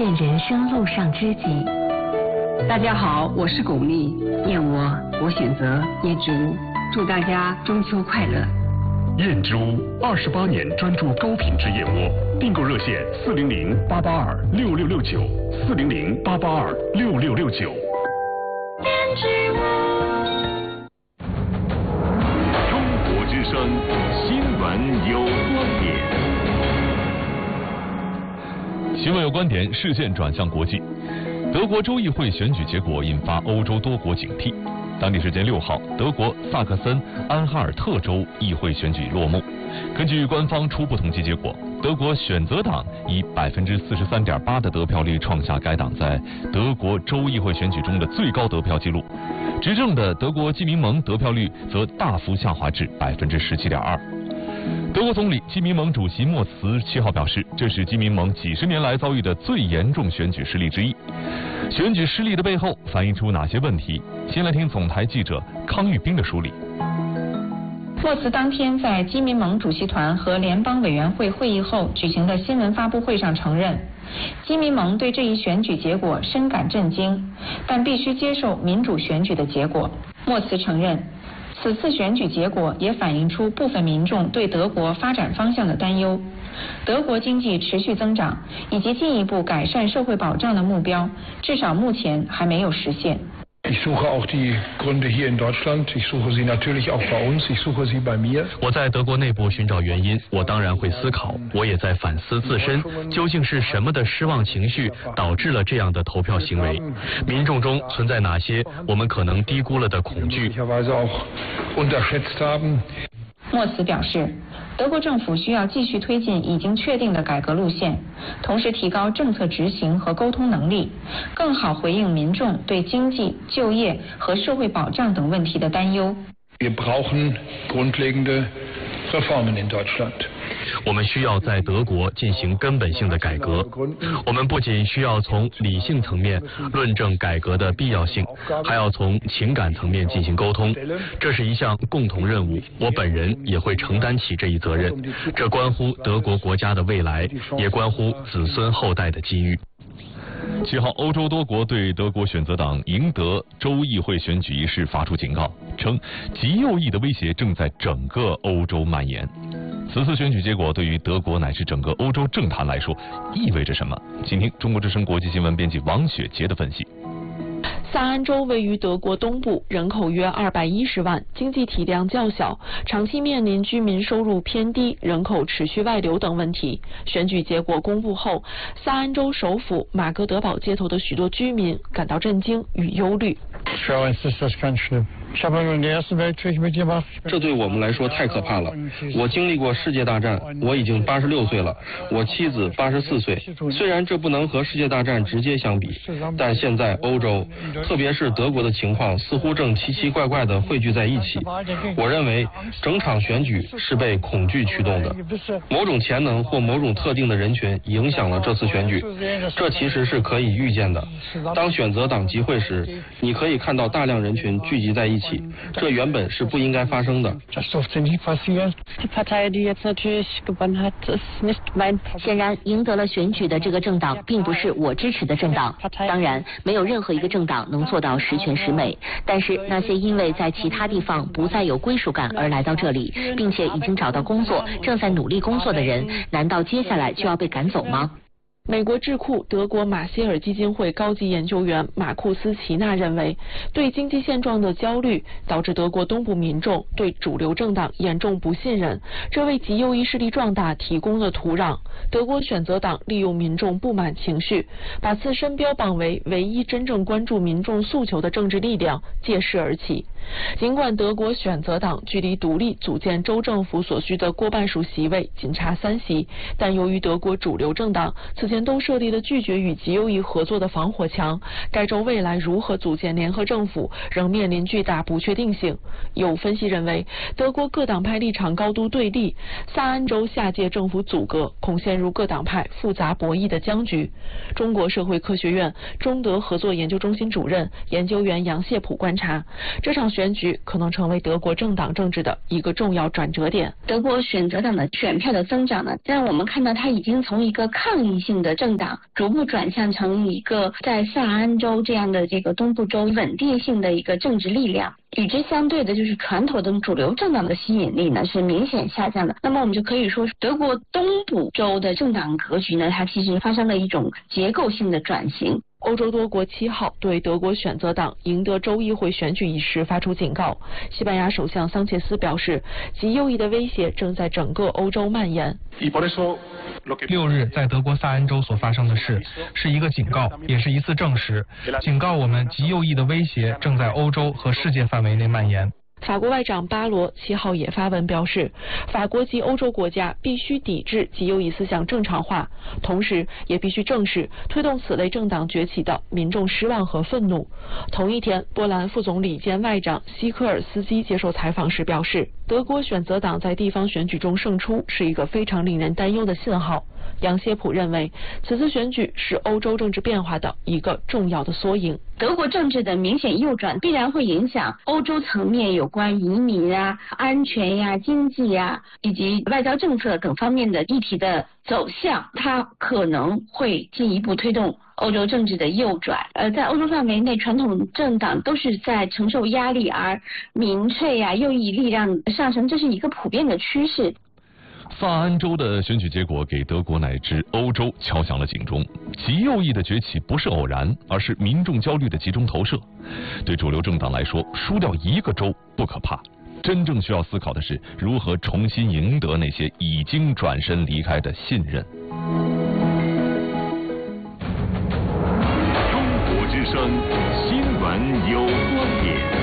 现人生路上知己。 大家好，我是巩俐，燕窝我选择燕之屋，祝大家中秋快乐。 燕之屋28年专注高品质燕窝，订购热线400-882-6669，400-882-6669。 燕之屋。 中国之声，新闻有观点。 新闻有观点，视线转向国际。德国州议会选举结果引发欧洲多国警惕。当地时间6号，德国萨克森安哈尔特州议会选举落幕。根据官方初步统计结果，德国选择党以43.8%的得票率创下该党在德国州议会选举中的最高得票纪录。执政的德国基民盟得票率则大幅下滑至17.2%。德国总理基民盟主席莫茨7号表示，这是基民盟几十年来遭遇的最严重选举失利之一。选举失利的背后反映出哪些问题？先来听总台记者康玉斌的梳理。 莫茨当天在基民盟主席团和联邦委员会会议后举行的新闻发布会上承认，基民盟对这一选举结果深感震惊，但必须接受民主选举的结果。莫茨承认，此次选举结果也反映出部分民众对德国发展方向的担忧。德国经济持续增长以及进一步改善社会保障的目标，至少目前还没有实现。 Ich suche auch die Gründe hier in Deutschland. Ich suche sie natürlich auch bei uns. Ich suche sie bei mir. 我在德国内部寻找原因，我当然会思考，我也在反思自身，究竟是什么的失望情绪导致了这样的投票行为？民众中存在哪些我们可能低估了的恐惧？ 莫茨表示，德国政府需要继续推进已经确定的改革路线，同时提高政策执行和沟通能力，更好回应民众对经济、就业和社会保障等问题的担忧。 Wir brauchen grundlegende Reformen in Deutschland. 我们需要在德国进行根本性的改革。我们不仅需要从理性层面论证改革的必要性，还要从情感层面进行沟通。这是一项共同任务，我本人也会承担起这一责任。这关乎德国国家的未来，也关乎子孙后代的机遇。 7号，欧洲多国对德国选择党赢得州议会选举一事发出警告，称极右翼的威胁正在整个欧洲蔓延。此次选举结果对于德国乃至整个欧洲政坛来说意味着什么？请听中国之声国际新闻编辑王雪杰的分析。 萨安州位于德国东部，人口约210万，经济体量较小，长期面临居民收入偏低、人口持续外流等问题。选举结果公布后，萨安州首府马格德堡街头的许多居民感到震惊与忧虑。 这对我们来说太可怕了。我经历过世界大战，我已经86岁了，我妻子84岁。虽然这不能和世界大战直接相比，但现在欧洲，特别是德国的情况似乎正奇奇怪怪地汇聚在一起。我认为整场选举是被恐惧驱动的，某种潜能或某种特定的人群影响了这次选举，这其实是可以预见的。当选择党集会时，你可以看到大量人群聚集在一起，这原本是不应该发生的。 显然，赢得了选举的这个政党并不是我支持的政党。当然，没有任何一个政党能做到十全十美。但是那些因为在其他地方不再有归属感而来到这里，并且已经找到工作、正在努力工作的人，难道接下来就要被赶走吗？ 美国智库德国马歇尔基金会高级研究员马库斯·齐纳认为，对经济现状的焦虑导致德国东部民众对主流政党严重不信任，这为极右翼势力壮大提供了土壤。德国选择党利用民众不满情绪，把自身标榜为唯一真正关注民众诉求的政治力量，借势而起。尽管德国选择党距离独立组建州政府所需的过半数席位仅差3席，但由于德国主流政党此前都设立了拒绝与极右翼合作的防火墙，该州未来如何组建联合政府仍面临巨大不确定性。有分析认为，德国各党派立场高度对立，萨安州下届政府阻隔恐陷入各党派复杂博弈的僵局。中国社会科学院中德合作研究中心主任研究员杨谢普观察，这场选举可能成为德国政党政治的一个重要转折点。 德国选择党的选票的增长呢，让我们看到它已经从一个抗议性性的政党，逐步转向成一个在萨安州这样的这个东部州稳定性的一个政治力量。与之相对的就是传统的主流政党的吸引力呢是明显下降的。那么我们就可以说，德国东部州的政党格局呢，它其实发生了一种结构性的转型。 欧洲多国7号对德国选择党赢得州议会选举一事发出警告。西班牙首相桑切斯表示，极右翼的威胁正在整个欧洲蔓延。 6日在德国萨安州所发生的事是一个警告，也是一次证实，警告我们极右翼的威胁正在欧洲和世界范围内蔓延。 法国外长巴罗7号也发文表示，法国及欧洲国家必须抵制极右翼思想正常化，同时也必须正视推动此类政党崛起的民众失望和愤怒。同一天，波兰副总理兼外长西科尔斯基接受采访时表示，德国选择党在地方选举中胜出是一个非常令人担忧的信号。杨歇普认为，此次选举是欧洲政治变化的一个重要的缩影。 德国政治的明显右转必然会影响欧洲层面有关移民啊、安全呀、经济呀以及外交政策等方面的议题的走向，它可能会进一步推动欧洲政治的右转。在欧洲范围内，传统政党都是在承受压力，而民粹呀、右翼力量上升，这是一个普遍的趋势。 萨安州的选举结果给德国乃至欧洲敲响了警钟。极右翼的崛起不是偶然，而是民众焦虑的集中投射。对主流政党来说，输掉一个州不可怕，真正需要思考的是如何重新赢得那些已经转身离开的信任。 中国之声，新闻有观点。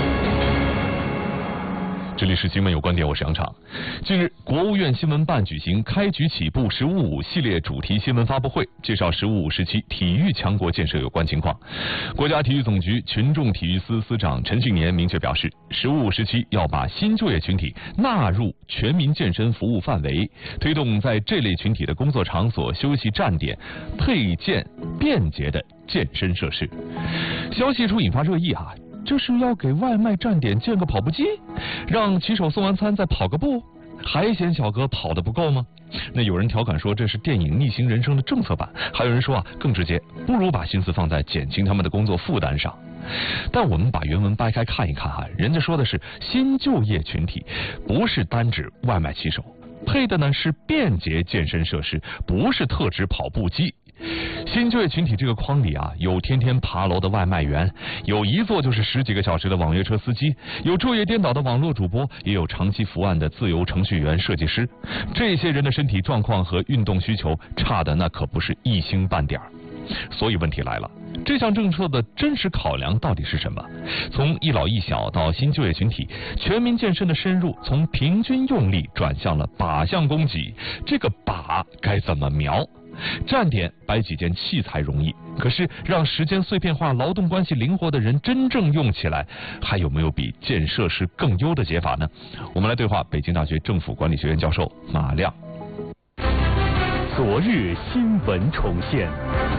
这里是新闻有观点，我是杨畅。近日，国务院新闻办举行开局起步“15+5”系列主题新闻发布会，介绍“15+5”时期体育强国建设有关情况。国家体育总局群众体育司司长陈训年明确表示，“15+5”时期要把新就业群体纳入全民健身服务范围，推动在这类群体的工作场所、休息站点配建便捷的健身设施。消息一出引发热议啊。这是要给外卖站点建个跑步机，让骑手送完餐再跑个步，还嫌小哥跑得不够吗？那有人调侃说这是电影《逆行人生》的政策版，还有人说更直接，不如把心思放在减轻他们的工作负担上。但我们把原文掰开看一看人家说的是新就业群体，不是单指外卖骑手，配的呢是便捷健身设施，不是特指跑步机。新就业群体这个框里有天天爬楼的外卖员，有一坐就是10几个小时的网约车司机，有昼夜颠倒的网络主播，也有长期伏案的自由程序员、设计师。这些人的身体状况和运动需求差的那可不是一星半点。所以问题来了，这项政策的真实考量到底是什么？从一老一小到新就业群体，全民健身的深入从平均用力转向了靶向供给，这个靶该怎么瞄？站点摆几件器材容易，可是让时间碎片化、劳动关系灵活的人真正用起来，还有没有比建设施更优的解法呢？我们来对话北京大学政府管理学院教授马亮。 昨日新闻重现。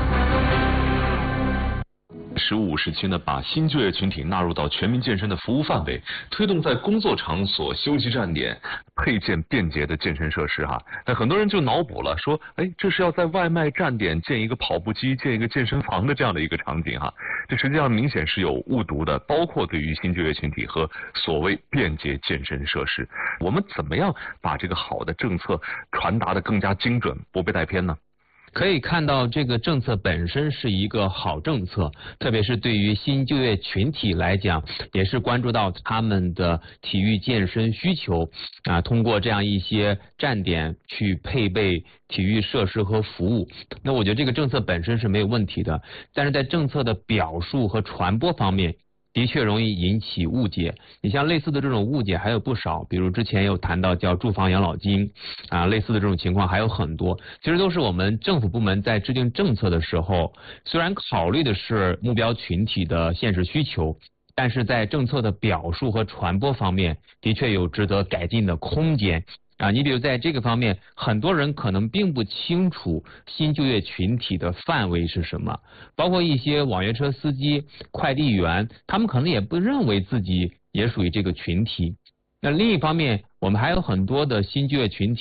15时期呢，把新就业群体纳入到全民健身的服务范围，推动在工作场所、休息站点配建便捷的健身设施那很多人就脑补了，说，这是要在外卖站点建一个跑步机、建一个健身房的这样的一个场景这实际上明显是有误读的，包括对于新就业群体和所谓便捷健身设施。我们怎么样把这个好的政策传达的更加精准，不被带偏呢？ 可以看到，这个政策本身是一个好政策，特别是对于新就业群体来讲，也是关注到他们的体育健身需求通过这样一些站点去配备体育设施和服务。那我觉得这个政策本身是没有问题的，但是在政策的表述和传播方面，的确容易引起误解。你像类似的这种误解还有不少，比如之前有谈到叫住房养老金类似的这种情况还有很多。其实都是我们政府部门在制定政策的时候，虽然考虑的是目标群体的现实需求，但是在政策的表述和传播方面，的确有值得改进的空间。你比如在这个方面，很多人可能并不清楚新就业群体的范围是什么，包括一些网约车司机、快递员，他们可能也不认为自己也属于这个群体。那另一方面，我们还有很多的新就业群体，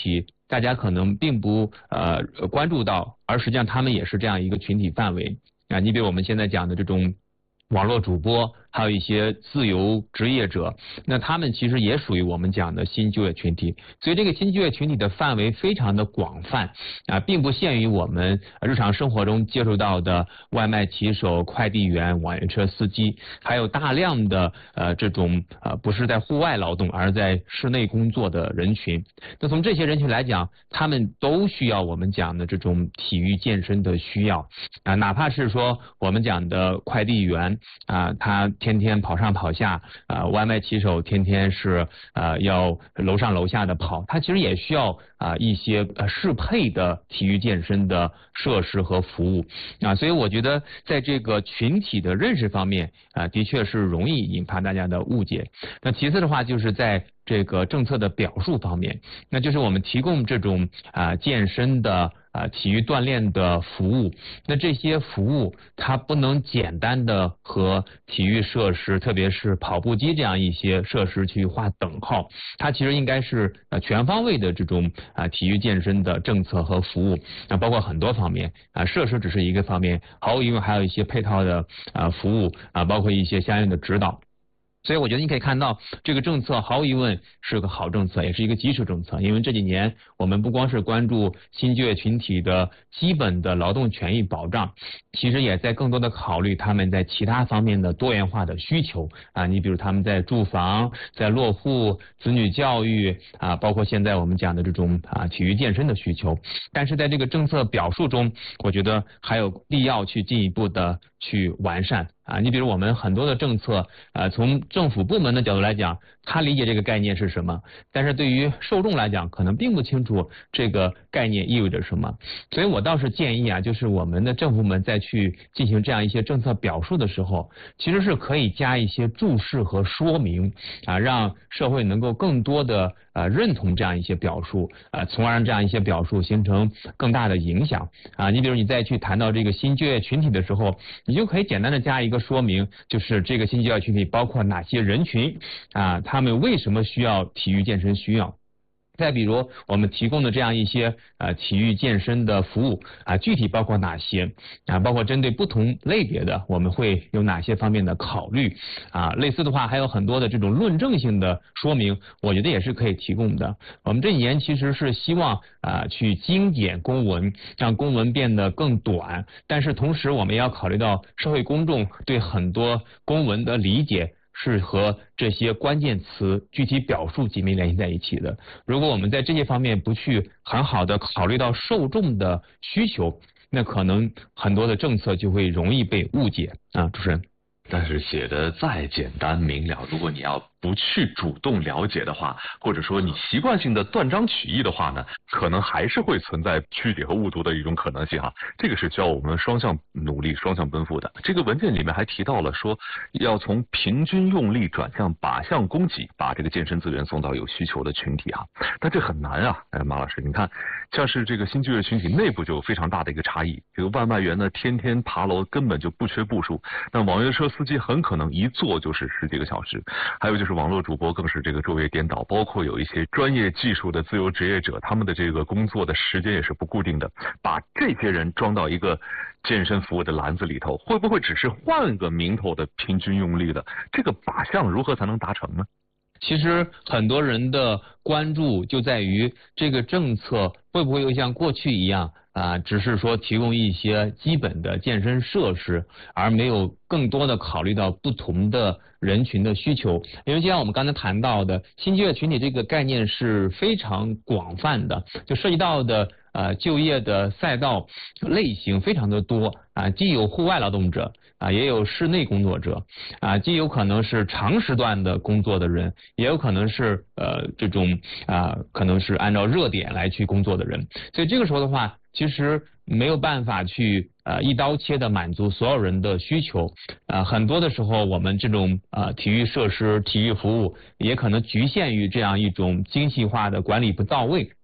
大家可能并不关注到，而实际上他们也是这样一个群体范围啊。你比如我们现在讲的这种网络主播，还有一些自由职业者，那他们其实也属于我们讲的新就业群体，所以这个新就业群体的范围非常的广泛啊，并不限于我们日常生活中接触到的外卖骑手、快递员、网约车司机，还有大量的这种不是在户外劳动而在室内工作的人群。那从这些人群来讲，他们都需要我们讲的这种体育健身的需要啊，哪怕是说我们讲的快递员啊，他天天跑上跑下，外卖骑手天天是要楼上楼下的跑，他其实也需要一些适配的体育健身的设施和服务啊，所以我觉得在这个群体的认识方面的确是容易引发大家的误解。那其次的话，就是在这个政策的表述方面，那就是我们提供这种健身的体育锻炼的服务，那这些服务它不能简单的和体育设施，特别是跑步机这样一些设施去划等号，它其实应该是全方位的这种体育健身的政策和服务，包括很多方面设施只是一个方面，毫无疑问还有一些配套的服务包括一些相应的指导。所以我觉得你可以看到，这个政策毫无疑问是个好政策，也是一个基础政策。因为这几年我们不光是关注新就业群体的基本的劳动权益保障，其实也在更多的考虑他们在其他方面的多元化的需求你比如他们在住房、在落户、子女教育包括现在我们讲的这种体育健身的需求。但是在这个政策表述中，我觉得还有必要去进一步的去完善你比如我们很多的政策从政府部门的角度来讲，他理解这个概念是什么，但是对于受众来讲可能并不清楚这个概念意味着什么。所以我倒是建议就是我们的政府部门在去进行这样一些政策表述的时候，其实是可以加一些注释和说明让社会能够更多的认同这样一些表述从而让这样一些表述形成更大的影响你比如你再去谈到这个新就业群体的时候，你就可以简单的加一个说明，就是这个新就业群体包括哪些人群他们为什么需要体育健身需要。再比如我们提供的这样一些体育健身的服务具体包括哪些包括针对不同类别的我们会有哪些方面的考虑类似的话还有很多的这种论证性的说明，我觉得也是可以提供的。我们这几年其实是希望去精简公文，让公文变得更短，但是同时我们也要考虑到社会公众对很多公文的理解是和这些关键词具体表述紧密联系在一起的。如果我们在这些方面不去很好的考虑到受众的需求，那可能很多的政策就会容易被误解主持人。 但是写的再简单明了，如果你要不去主动了解的话，或者说你习惯性的断章取义的话呢，可能还是会存在曲解和误读的一种可能性这个是需要我们双向努力、双向奔赴的。这个文件里面还提到了说，要从平均用力转向靶向供给，把这个健身资源送到有需求的群体但这很难马老师，你看，像是这个新就业群体内部就有非常大的一个差异。这个外卖员呢，天天爬楼，根本就不缺步数；那网约车司机很可能一坐就是10几个小时，还有就是网络主播更是这个昼夜颠倒，包括有一些专业技术的自由职业者，他们的这个工作的时间也是不固定的。把这些人装到一个健身服务的篮子里头，会不会只是换个名头的平均用力的这个靶向如何才能达成呢？ 其实很多人的关注就在于这个政策会不会又像过去一样只是说提供一些基本的健身设施，而没有更多的考虑到不同的人群的需求。因为就像我们刚才谈到的，新就业群体这个概念是非常广泛的，就涉及到的就业的赛道类型非常的多既有户外劳动者也有室内工作者既有可能是长时段的工作的人，也有可能是这种可能是按照热点来去工作的人。所以这个时候的话，其实没有办法去一刀切的满足所有人的需求很多的时候我们这种体育设施、体育服务也可能局限于这样一种精细化的管理不到位。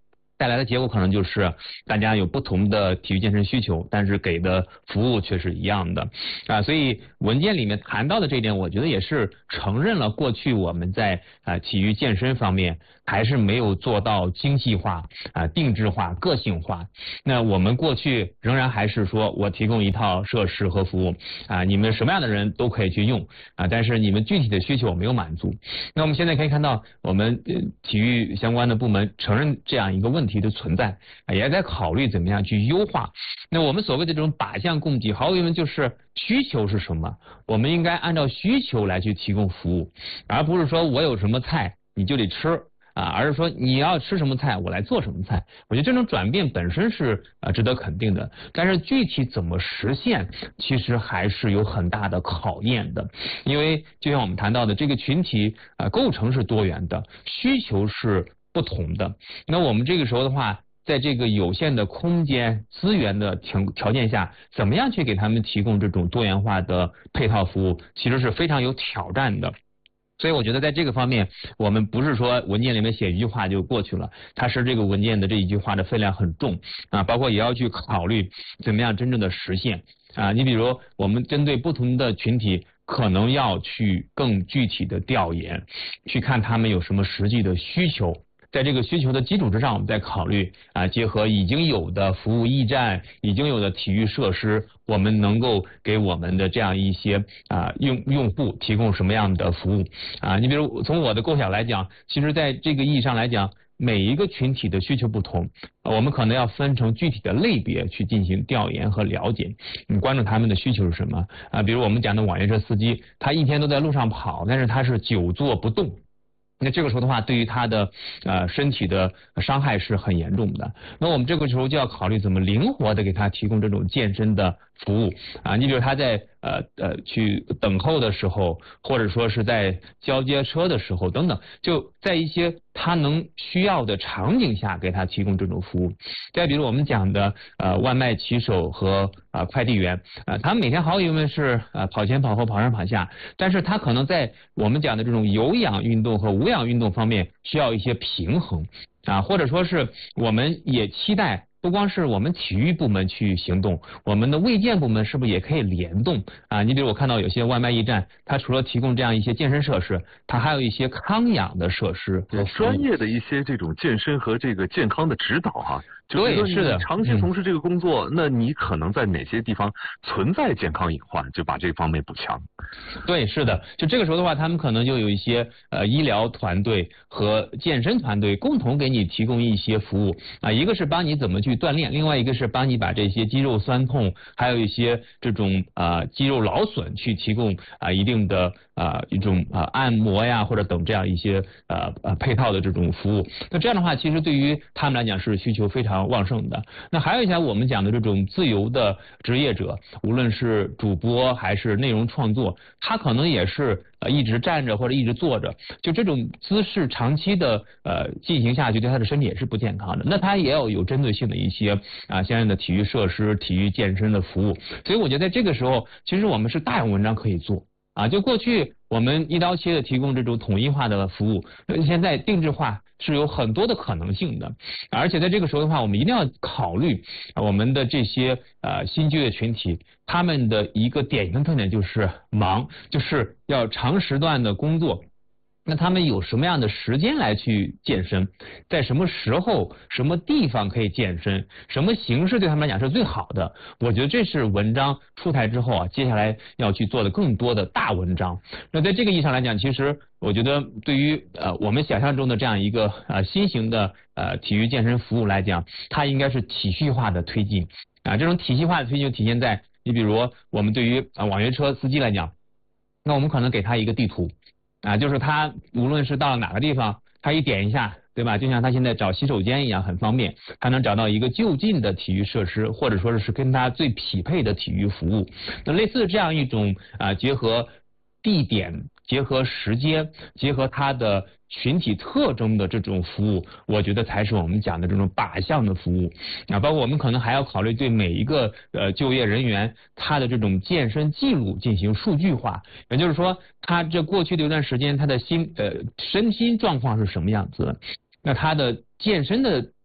带来的结果可能就是大家有不同的体育健身需求，但是给的服务却是一样的所以文件里面谈到的这一点，我觉得也是承认了过去我们在体育健身方面还是没有做到精细化定制化、个性化。那我们过去仍然还是说我提供一套设施和服务你们什么样的人都可以去用但是你们具体的需求没有满足。那我们现在可以看到，我们体育相关的部门承认这样一个问题的存在也在考虑怎么样去优化。那我们所谓的这种靶向供给，毫无疑问就是需求是什么，我们应该按照需求来去提供服务，而不是说我有什么菜你就得吃而是说你要吃什么菜我来做什么菜。我觉得这种转变本身是值得肯定的，但是具体怎么实现其实还是有很大的考验的。因为就像我们谈到的，这个群体构成是多元的，需求是不同的。那我们这个时候的话，在这个有限的空间资源的条件下，怎么样去给他们提供这种多元化的配套服务，其实是非常有挑战的。所以我觉得在这个方面，我们不是说文件里面写一句话就过去了，它是这个文件的这一句话的分量很重包括也要去考虑怎么样真正的实现你比如我们针对不同的群体，可能要去更具体的调研，去看他们有什么实际的需求。在这个需求的基础之上，我们再考虑结合已经有的服务驿站、已经有的体育设施，我们能够给我们的这样一些用户提供什么样的服务你比如从我的构想来讲，其实在这个意义上来讲，每一个群体的需求不同我们可能要分成具体的类别去进行调研和了解，关注他们的需求是什么比如我们讲的网约车司机，他一天都在路上跑，但是他是久坐不动，那这个时候的话，对于他的身体的伤害是很严重的。那我们这个时候就要考虑怎么灵活的给他提供这种健身的服务你比如他在去等候的时候，或者说是在交接车的时候等等，就在一些他能需要的场景下给他提供这种服务。再比如我们讲的外卖骑手和快递员他们每天毫无疑问是跑前跑后跑上跑下，但是他可能在我们讲的这种有氧运动和无氧运动方面需要一些平衡或者说是我们也期待不光是我们体育部门去行动，我们的卫健部门是不是也可以联动你比如我看到有些外卖驿站，它除了提供这样一些健身设施，它还有一些康养的设施， 专业的一些这种健身和这个健康的指导对，是的， 长期从事这个工作那你可能在哪些地方存在健康隐患，就把这方面补强。 对，是的，就这个时候的话，他们可能就有一些医疗团队和健身团队共同给你提供一些服务一个是帮你怎么去锻炼，另外一个是帮你把这些肌肉酸痛，还有一些这种肌肉劳损去提供一定的一种按摩呀或者等这样一些配套的这种服务。那这样的话，其实对于他们来讲是需求非常旺盛的。那还有一些我们讲的这种自由的职业者，无论是主播还是内容创作，他可能也是一直站着或者一直坐着，就这种姿势长期的进行下去，对他的身体也是不健康的。那他也要有针对性的一些相应的体育设施、体育健身的服务。所以我觉得在这个时候，其实我们是大有文章可以做就过去我们一刀切的提供这种统一化的服务，现在定制化是有很多的可能性的。而且在这个时候的话，我们一定要考虑我们的这些新就业群体，他们的一个典型特点就是忙，就是要长时段的工作。那他们有什么样的时间来去健身，在什么时候什么地方可以健身，什么形式对他们来讲是最好的，我觉得这是文章出台之后接下来要去做的更多的大文章。那在这个意义上来讲，其实我觉得对于我们想象中的这样一个新型的体育健身服务来讲，它应该是体系化的推进这种体系化的推进就体现在你比如我们对于网约车司机来讲，那我们可能给他一个地图就是他无论是到了哪个地方，他一点一下，对吧？就像他现在找洗手间一样，很方便，他能找到一个就近的体育设施，或者说是跟他最匹配的体育服务。那类似这样一种结合地点、结合时间、结合他的群体特征的这种服务，我觉得才是我们讲的这种靶向的服务包括我们可能还要考虑对每一个就业人员他的这种健身记录进行数据化，也就是说他这过去的一段时间他的身心状况是什么样子，那他的健身的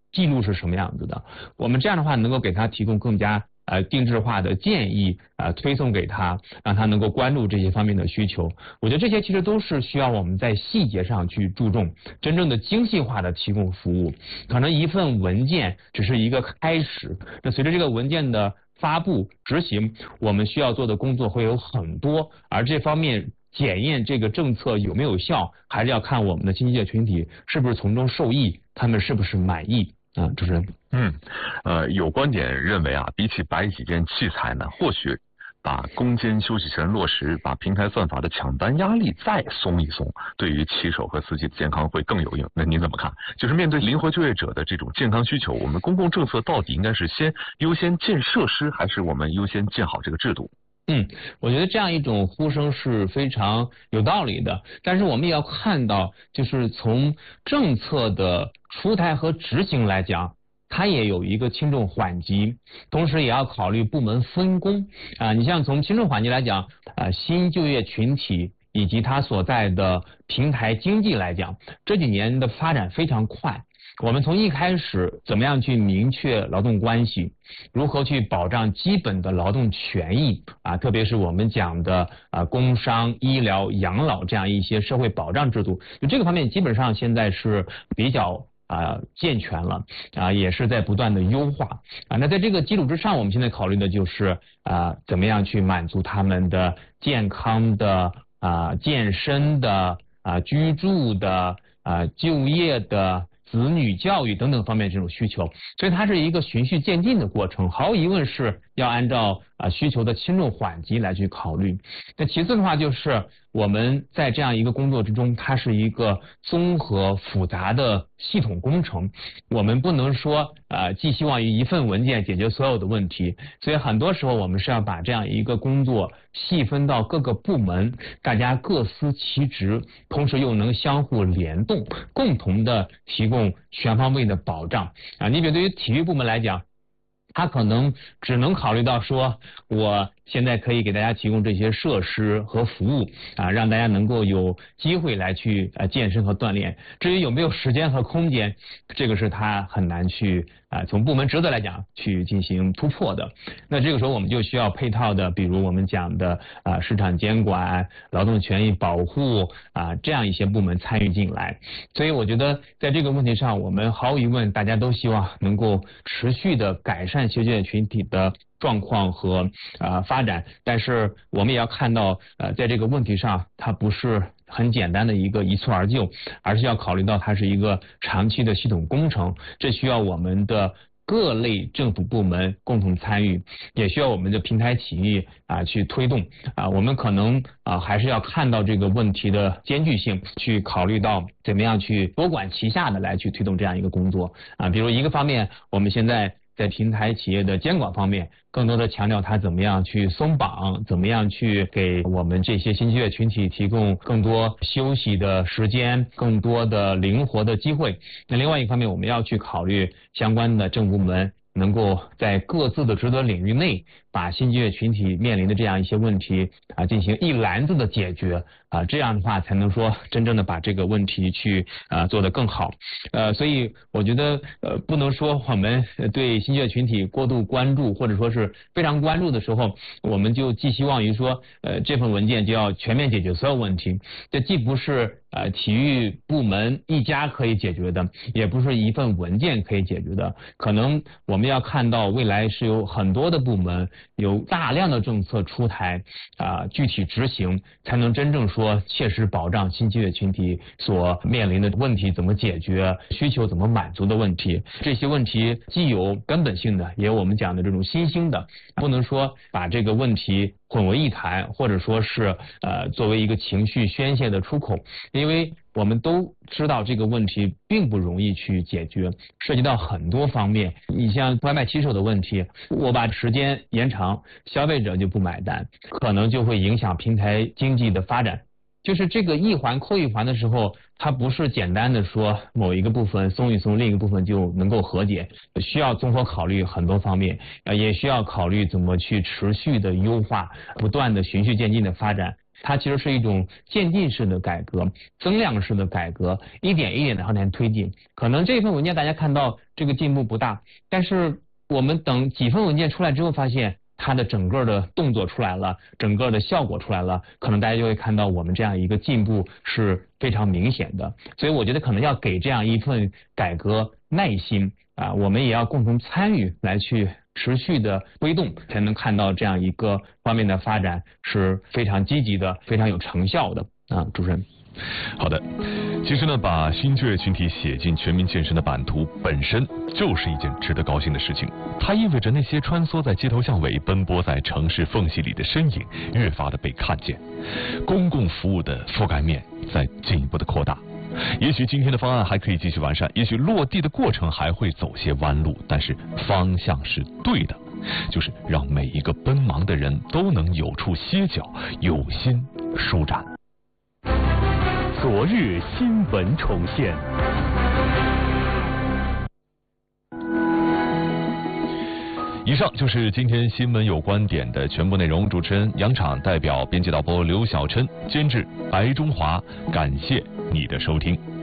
记录是什么样子的。我们这样的话能够给他提供更加定制化的建议推送给他，让他能够关注这些方面的需求。我觉得这些其实都是需要我们在细节上去注重，真正的精细化的提供服务。可能一份文件只是一个开始，那随着这个文件的发布执行，我们需要做的工作会有很多，而这方面检验这个政策有没有效，还是要看我们的经济界群体是不是从中受益，他们是不是满意。主持人。 有观点认为比起摆几件器材呢，或许把攻坚休息权落实，把平台算法的抢单压力再松一松，对于骑手和司机的健康会更有用。那您怎么看？就是面对灵活就业者的这种健康需求，我们公共政策到底应该是优先建设施，还是我们优先建好这个制度？ 我觉得这样一种呼声是非常有道理的，但是我们也要看到，就是从政策的出台和执行来讲，它也有一个轻重缓急，同时也要考虑部门分工你像从轻重缓急来讲新就业群体以及它所在的平台经济来讲，这几年的发展非常快。我们从一开始怎么样去明确劳动关系，如何去保障基本的劳动权益特别是我们讲的工伤、医疗、养老这样一些社会保障制度，就这个方面基本上现在是比较健全了也是在不断的优化那在这个基础之上，我们现在考虑的就是怎么样去满足他们的健康的健身的居住的就业的子女教育等等方面这种需求，所以它是一个循序渐进的过程，毫无疑问是要按照需求的轻重缓急来去考虑。那其次的话就是我们在这样一个工作之中，它是一个综合复杂的系统工程，我们不能说寄希望于一份文件解决所有的问题，所以很多时候我们是要把这样一个工作细分到各个部门，大家各司其职，同时又能相互联动，共同的提供全方位的保障你比如对于体育部门来讲，他可能只能考虑到说我现在可以给大家提供这些设施和服务让大家能够有机会来去健身和锻炼，至于有没有时间和空间，这个是他很难去从部门职责来讲去进行突破的。那这个时候我们就需要配套的，比如我们讲的市场监管、劳动权益保护这样一些部门参与进来。所以我觉得在这个问题上，我们毫无疑问大家都希望能够持续的改善就业群体的状况和发展，但是我们也要看到在这个问题上它不是很简单的一蹴而就，而是要考虑到它是一个长期的系统工程，这需要我们的各类政府部门共同参与，也需要我们的平台企业去推动我们可能还是要看到这个问题的艰巨性，去考虑到怎么样去多管齐下的来去推动这样一个工作比如一个方面，我们现在在平台企业的监管方面，更多的强调它怎么样去松绑，怎么样去给我们这些新就业群体提供更多休息的时间，更多的灵活的机会。那另外一方面，我们要去考虑相关的政府部门能够在各自的职责领域内，把新就业群体面临的这样一些问题进行一篮子的解决这样的话才能说真正的把这个问题去做得更好所以我觉得不能说我们对新就业群体过度关注或者说是非常关注的时候，我们就寄希望于说这份文件就要全面解决所有问题，这既不是体育部门一家可以解决的，也不是一份文件可以解决的，可能我们要看到未来是有很多的部门，有大量的政策出台具体执行，才能真正说切实保障新就业群体所面临的问题怎么解决，需求怎么满足的问题。这些问题既有根本性的，也有我们讲的这种新兴的，不能说把这个问题混为一谈，或者说是作为一个情绪宣泄的出口，因为我们都知道这个问题并不容易去解决，涉及到很多方面。你像外卖骑手的问题，我把时间延长，消费者就不买单，可能就会影响平台经济的发展。就是这个一环扣一环的时候，它不是简单的说某一个部分松一松，另一个部分就能够和解，需要综合考虑很多方面，也需要考虑怎么去持续的优化，不断的循序渐进的发展。 它其实是一种渐进式的改革，增量式的改革，一点一点的往前推进。可能这份文件大家看到这个进步不大，但是我们等几份文件出来之后，发现它的整个的动作出来了，整个的效果出来了，可能大家就会看到我们这样一个进步是非常明显的。所以我觉得可能要给这样一份改革耐心啊，我们也要共同参与来去持续的推动，才能看到这样一个方面的发展是非常积极的，非常有成效的啊。主持人。 好的，其实呢，把新就业群体写进全民健身的版图本身就是一件值得高兴的事情。它意味着那些穿梭在街头巷尾、奔波在城市缝隙里的身影越发的被看见，公共服务的覆盖面在进一步的扩大。也许今天的方案还可以继续完善，也许落地的过程还会走些弯路，但是方向是对的，就是让每一个奔忙的人都能有处歇脚，有心舒展。 昨日新闻重现。 以上就是今天新闻有观点的全部内容。主持人杨昶代表编辑导播刘晓琛，监制白中华，感谢你的收听。